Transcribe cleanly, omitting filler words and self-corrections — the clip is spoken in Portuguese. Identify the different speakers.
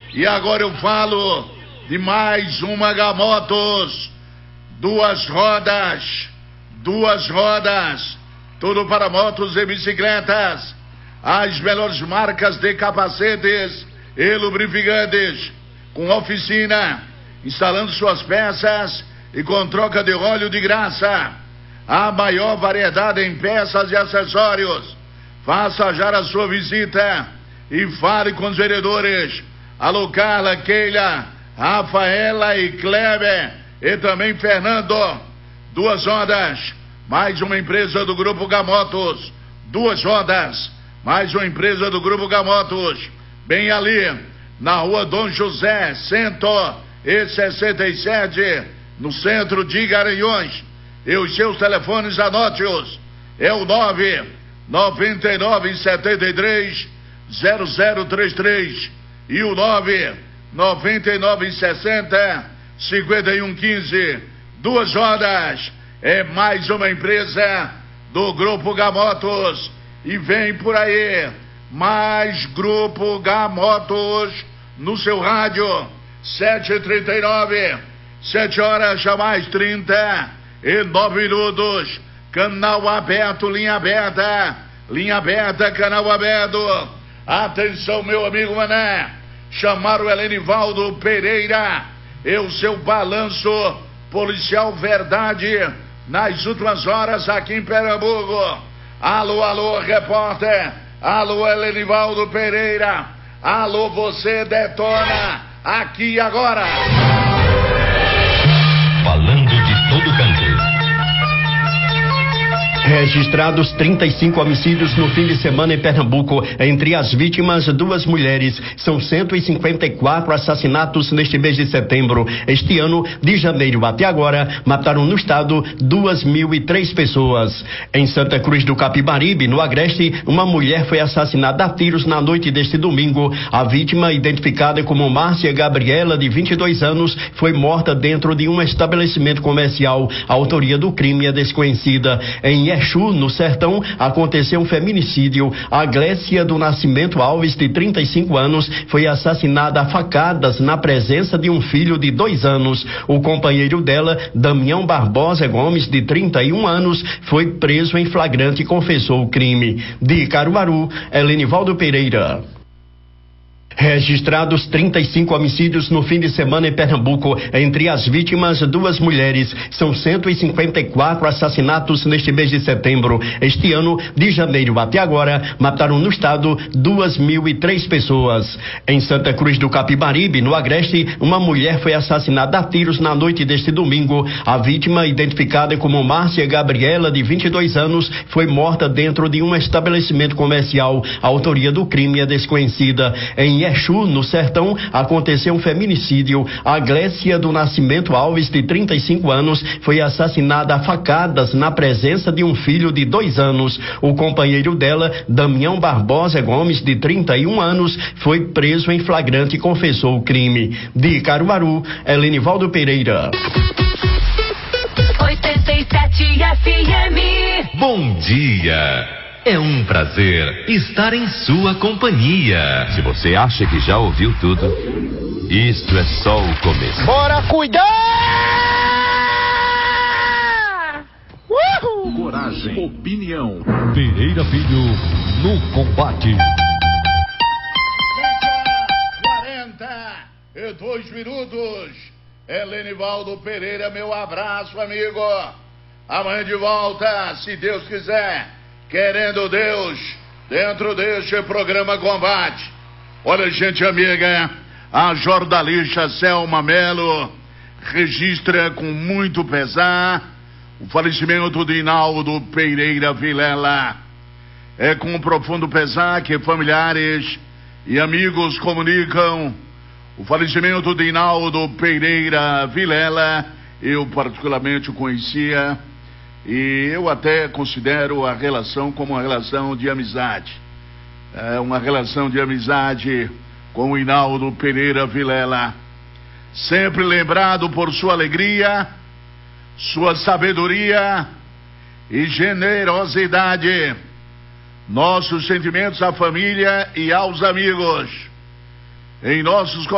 Speaker 1: E agora eu falo de mais uma Gamotos. Duas rodas, tudo para motos e bicicletas. As melhores marcas de capacetes e lubrificantes, com oficina, instalando suas peças e com troca de óleo de graça. A maior variedade em peças e acessórios. Faça já a sua visita e fale com os vendedores. Alô, Carla, Keila, Rafaela e Kleber e também Fernando. Duas rodas, mais uma empresa do Grupo Gamotos. Duas rodas, mais uma empresa do Grupo Gamotos. Bem ali, na rua Dom José, 167, no centro de Garanhuns. E os seus telefones, anote-os. É o 999730033 e o 99960-5115. Duas rodas, é mais uma empresa do Grupo Gamotos. E vem por aí mais Grupo Gamotos no seu rádio. 7h39, 7 horas jamais 39 minutos. Canal aberto, linha aberta, canal aberto. Atenção, meu amigo Mané, chamaram o Helenivaldo Pereira e o seu balanço policial verdade nas últimas horas aqui em Pernambuco. Alô, repórter. Alô, Helenivaldo Pereira. Alô, você detona aqui e agora.
Speaker 2: Falando de todo canto. Registrados 35 homicídios no fim de semana em Pernambuco. Entre as vítimas, 2 mulheres. São 154 assassinatos neste mês de setembro. Este ano, de janeiro até agora, mataram no estado 2.003 pessoas. Em Santa Cruz do Capibaribe, no Agreste, uma mulher foi assassinada a tiros na noite deste domingo. A vítima, identificada como Márcia Gabriela, de 22 anos, foi morta dentro de um estabelecimento comercial. A autoria do crime é desconhecida. Em Exu, no Sertão, aconteceu um feminicídio. A Glécia do Nascimento Alves, de 35 anos, foi assassinada a facadas na presença de um filho de 2 anos. O companheiro dela, Damião Barbosa Gomes, de 31 anos, foi preso em flagrante e confessou o crime. De Caruaru, Helenivaldo Pereira. Registrados 35 homicídios no fim de semana em Pernambuco. Entre as vítimas, 2 mulheres. São 154 assassinatos neste mês de setembro. Este ano, de janeiro até agora, mataram no estado 2.003 pessoas. Em Santa Cruz do Capibaribe, no Agreste, uma mulher foi assassinada a tiros na noite deste domingo. A vítima, identificada como Márcia Gabriela, de 22 anos, foi morta dentro de um estabelecimento comercial. A autoria do crime é desconhecida. Em Exu, no Sertão, aconteceu um feminicídio. A Glécia do Nascimento Alves, de 35 anos, foi assassinada a facadas na presença de um filho de 2 anos. O companheiro dela, Damião Barbosa Gomes, de 31 anos, foi preso em flagrante e confessou o crime. De Caruaru, Helenivaldo Pereira.
Speaker 3: 87 FM.
Speaker 2: Bom dia. É um prazer estar em sua companhia. Se você acha que já ouviu tudo, isto é só o começo.
Speaker 4: Bora cuidar!
Speaker 5: Coragem, opinião.
Speaker 6: Pereira Filho no combate.
Speaker 1: 42 minutos. Helenivaldo Pereira, meu abraço, amigo. Amanhã de volta, se Deus quiser. Querendo Deus, dentro deste programa Combate. Olha, gente amiga, a jornalista Selma Melo registra com muito pesar o falecimento de Inaldo Pereira Vilela. É com profundo pesar que familiares e amigos comunicam o falecimento de Inaldo Pereira Vilela. Eu particularmente o conhecia. E eu até considero a relação como uma relação de amizade. É uma relação de amizade com o Inaldo Pereira Vilela. Sempre lembrado por sua alegria, sua sabedoria e generosidade. Nossos sentimentos à família e aos amigos. Em nossos